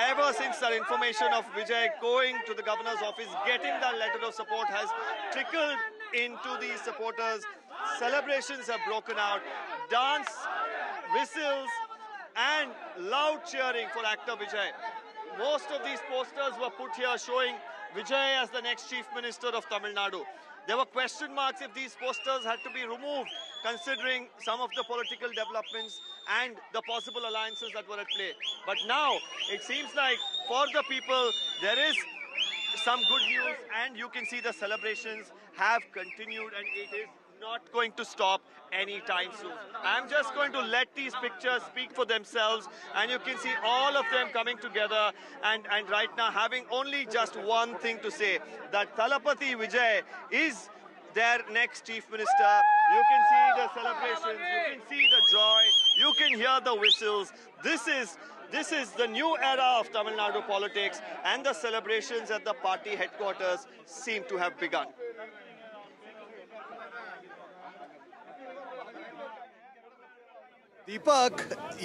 ever since that information of Vijay going to the governor's office, getting that letter of support has trickled into these supporters. Celebrations have broken out. Dance, whistles, and loud cheering for actor Vijay. Most of these posters were put here showing Vijay as the next Chief Minister of Tamil Nadu. There were question marks if these posters had to be removed, considering some of the political developments and the possible alliances that were at play. But now, it seems like for the people, there is some good news, and you can see the celebrations have continued, and it is not going to stop anytime soon. I'm just going to let these pictures speak for themselves, and you can see all of them coming together and right now having only just one thing to say, that Thalapathy Vijay is their next Chief Minister. You can see the celebrations, you can see the joy, you can hear the whistles. This is the new era of Tamil Nadu politics, and the celebrations at the party headquarters seem to have begun. Deepak,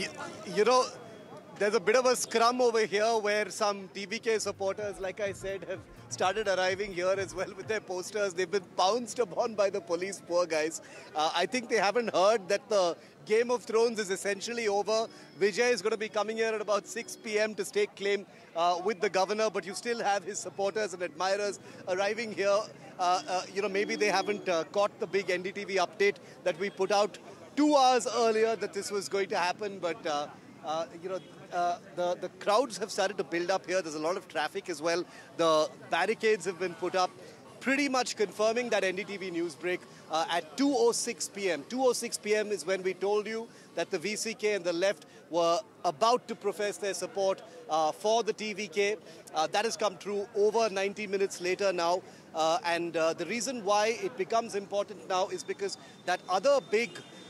you know, there's a bit of a scrum over here where some TVK supporters, like I said, have started arriving here as well with their posters. They've been pounced upon by the police, poor guys. I think they haven't heard that the Game of Thrones is essentially over. Vijay is going to be coming here at about 6 p.m. to stake claim with the governor, but you still have his supporters and admirers arriving here. You know, maybe they haven't caught the big NDTV update that we put out 2 hours earlier that this was going to happen, but you know, the crowds have started to build up here. There's a lot of traffic as well. The barricades have been put up, pretty much confirming that NDTV news break at 2:06 p.m. 2:06 p.m. is when we told you that the VCK and the left were about to profess their support for the TVK. That has come true over 90 minutes later now. And the reason why it becomes important now is because that other big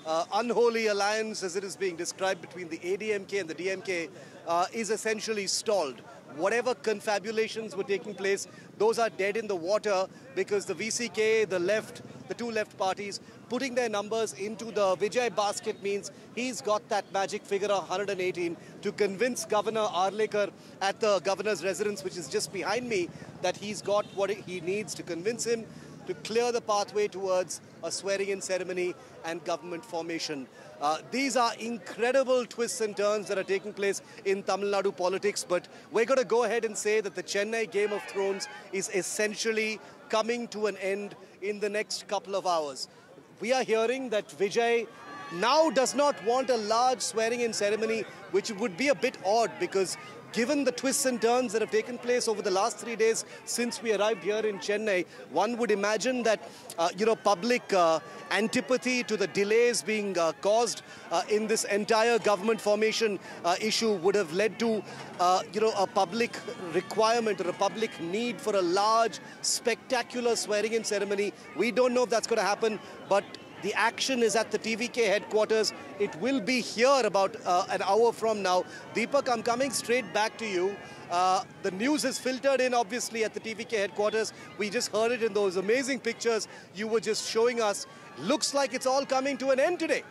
unholy alliance, as it is being described, between the ADMK and the DMK is essentially stalled. Whatever confabulations were taking place, those are dead in the water because the VCK, the left, the two left parties, putting their numbers into the Vijay basket means he's got that magic figure of 118 to convince Governor Arlekar at the governor's residence, which is just behind me, that he's got what he needs to convince him to clear the pathway towards a swearing-in ceremony and government formation. These are incredible twists and turns that are taking place in Tamil Nadu politics, but we're going to go ahead and say that the Chennai Game of Thrones is essentially coming to an end in the next couple of hours. We are hearing that Vijay now does not want a large swearing-in ceremony, which would be a bit odd because given the twists and turns that have taken place over the last 3 days since we arrived here in Chennai, one would imagine that, you know, public antipathy to the delays being caused in this entire government formation issue would have led to, you know, a public requirement or a public need for a large, spectacular swearing-in ceremony. We don't know if that's going to happen, but the action is at the TVK headquarters. It will be here about an hour from now. Deepak, I'm coming straight back to you. The news is filtered in, obviously, at the TVK headquarters. We just heard it in those amazing pictures you were just showing us. Looks like it's all coming to an end today.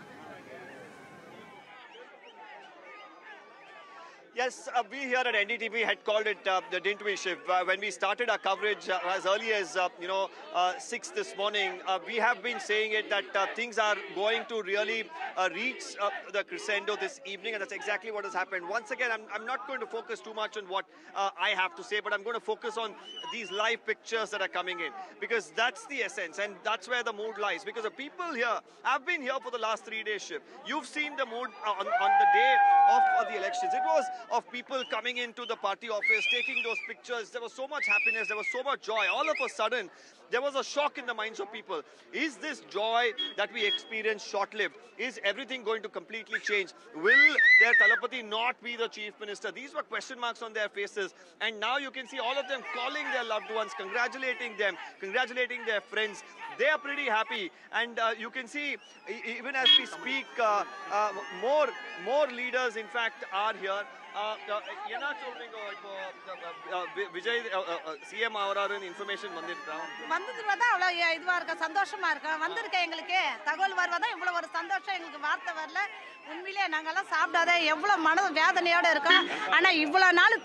Yes, we here at NDTV had called it the Dintwi shift. When we started our coverage as early as, 6 this morning, we have been saying it that things are going to really reach the crescendo this evening, and that's exactly what has happened. Once again, I'm not going to focus too much on what I have to say, but I'm going to focus on these live pictures that are coming in, because that's the essence, and that's where the mood lies, because the people here have been here for the last 3 days shift. You've seen the mood on the day of the elections. It was of people coming into the party office, taking those pictures. There was so much happiness, there was so much joy. All of a sudden, there was a shock in the minds of people. Is this joy that we experienced short-lived? Is everything going to completely change? Will their Thalapathy not be the Chief Minister? These were question marks on their faces. And now you can see all of them calling their loved ones, congratulating them, congratulating their friends. They are pretty happy. And you can see, even as we speak, more leaders, in fact, are here. என்ன சொல்றீங்க இப்போ Vijay CM ஆவறாருன்னு information வந்ததுதான் அவ்வளவு இதுவா இருக்க சந்தோஷமா இருக்கு வந்திருக்க எங்களுக்கு தகவல் வருவதா இவ்வளவு ஒரு சந்தோஷம் எங்களுக்கு வார்த்தை வரல உண்மையிலேயே நாங்கெல்லாம் சாப்பிடாத எவ்வளவு மன வேதனையோட இருக்கோம் ஆனா இவ்வளவு நாள்